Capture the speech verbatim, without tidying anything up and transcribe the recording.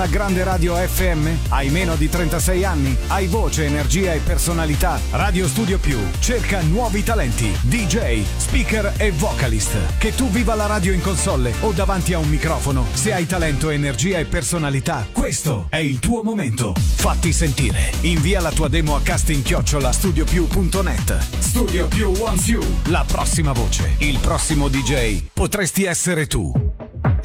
La grande radio F M? Hai meno di trentasei anni? Hai voce, energia e personalità? Radio Studio Più cerca nuovi talenti, D J, speaker e vocalist. Che tu viva la radio in console o davanti a un microfono, se hai talento, energia e personalità, questo è il tuo momento. Fatti sentire. Invia la tua demo a casting chiocciola studio più punto net. Studio Più wants you. La prossima voce, il prossimo D J potresti essere tu.